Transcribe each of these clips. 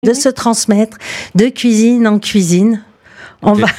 de se transmettre de cuisine en cuisine. On va.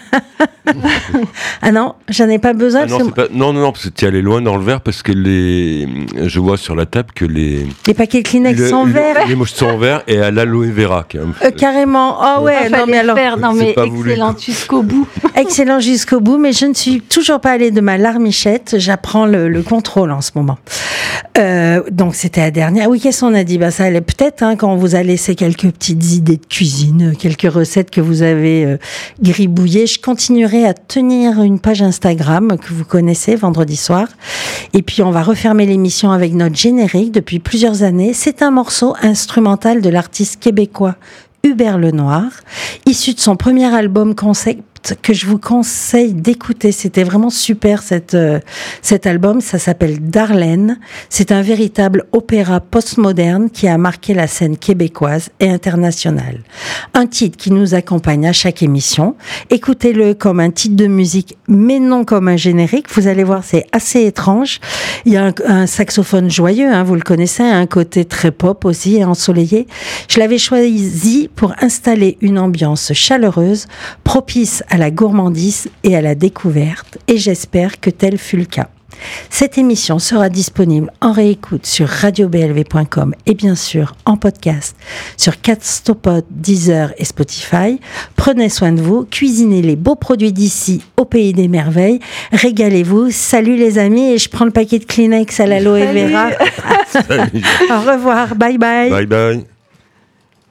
Ah non, j'en ai pas besoin. Non, parce que tu es allé loin dans le verre parce que je vois sur la table que les paquets de Kleenex sont verts. Les moches sont en verre et à l'aloe vera. Carrément. Oh ouais, non mais alors. Excellent jusqu'au bout. Excellent jusqu'au bout, mais je ne suis toujours pas allée de ma larmichette. J'apprends le contrôle en ce moment. Donc c'était la dernière. Oui, qu'est-ce qu'on a dit ? Ça allait peut-être quand on vous a laissé quelques petites idées de cuisine, quelques recettes que vous avez gribouillées. Je continuerai à tenir une page Instagram que vous connaissez vendredi soir. Et puis on va refermer l'émission avec notre générique depuis plusieurs années. C'est un morceau instrumental de l'artiste québécois Hubert Lenoir, issu de son premier album concept que je vous conseille d'écouter. C'était vraiment super cet album. Ça s'appelle Darlene. C'est un véritable opéra postmoderne qui a marqué la scène québécoise et internationale. Un titre qui nous accompagne à chaque émission. Écoutez-le comme un titre de musique, mais non comme un générique. Vous allez voir, c'est assez étrange. Il y a un saxophone joyeux, vous le connaissez, un côté très pop aussi et ensoleillé. Je l'avais choisi pour installer une ambiance chaleureuse, propice à la gourmandise et à la découverte, et j'espère que tel fut le cas. Cette émission sera disponible en réécoute sur radioblv.com et bien sûr en podcast sur Castopod, Deezer et Spotify. Prenez soin de vous, cuisinez les beaux produits d'ici au pays des merveilles, régalez-vous. Salut les amis, et je prends le paquet de Kleenex à l'aloe vera. Au revoir, bye bye. Bye bye.